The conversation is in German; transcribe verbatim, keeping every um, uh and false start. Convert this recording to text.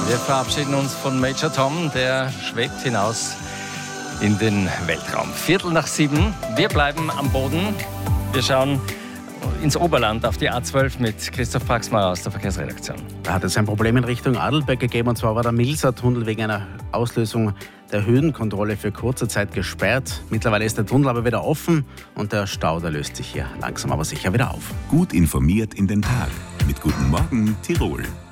Wir verabschieden uns von Major Tom, der schwebt hinaus in den Weltraum. Viertel nach sieben, wir bleiben am Boden. Wir schauen ins Oberland auf die A zwölf mit Christoph Praxmar aus der Verkehrsredaktion. Da hat es ein Problem in Richtung Adelberg gegeben, und zwar war der Milser-Tunnel wegen einer Auslösung der Höhenkontrolle für kurze Zeit gesperrt. Mittlerweile ist der Tunnel aber wieder offen und der Stau, der löst sich hier langsam aber sicher wieder auf. Gut informiert in den Tag mit Guten Morgen Tirol.